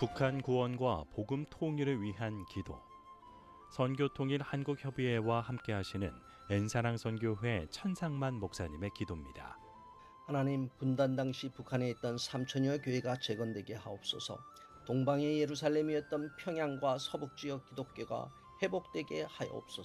북한 구원과 복음 통일을 위한 기도. 선교통일 한국협의회와 함께하시는 엔사랑 선교회 천상만 목사님의 기도입니다. 하나님, 분단 당시 북한에 있던 3천여 교회가 재건되게 하옵소서. 동방의 예루살렘이었던 평양과 서북 지역 기독교가 회복되게 하옵소서.